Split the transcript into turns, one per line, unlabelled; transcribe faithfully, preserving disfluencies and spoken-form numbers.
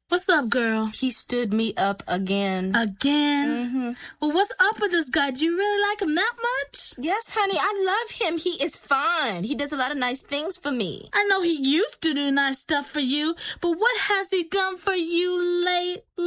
What's up, girl?
He stood me up again.
Again?
Mm-hmm.
Well, what's up with this guy? Do you really like him that much?
Yes, honey, I love him. He is fine. He does a lot of nice things for me.
I know he used to do nice stuff for you, but what has he done for you lately?